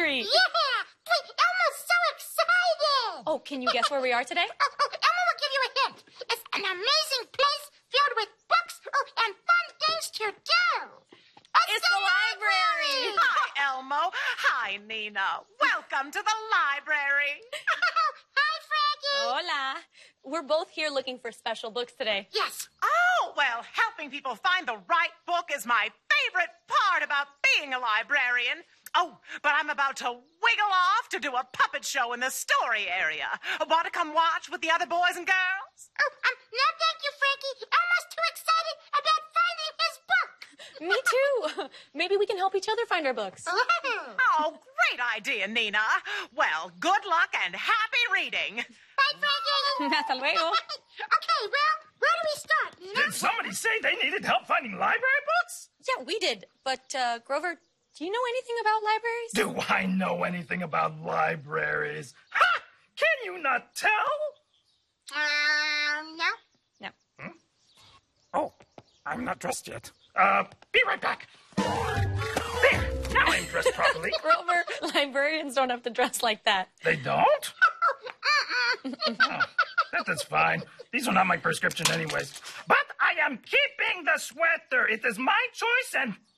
Street. Yeah! Hey, Elmo's so excited! Oh, can you guess where we are today? Elmo will give you a hint. It's an amazing place filled with books and fun things to do. It's the library! Hi, Elmo. Hi, Nina. Welcome to the library. Hi, Frankie! Hola. We're both here looking for special books today. Yes. Oh, well, helping people find the right book is my favorite part about being a librarian. Oh, but I'm about to wiggle off to do a puppet show in the story area. Want to come watch with the other boys and girls? Oh, no thank you, Frankie. Elmo's too excited about finding his book. Me too. Maybe we can help each other find our books. Oh, great idea, Nina. Well, good luck and happy reading. Bye, Frankie. Hasta luego. Okay, well, where do we start, Nina? Did somebody say they needed help finding library books? Yeah, we did. But, Grover, do you know anything about libraries? Do I know anything about libraries? Ha! Can you not tell? No. No. Oh, I'm not dressed yet. Be right back. There, now I'm dressed properly. Grover, librarians don't have to dress like that. They don't? Oh, that's fine. These are not my prescription anyways. But I am keeping the sweater. It is my choice and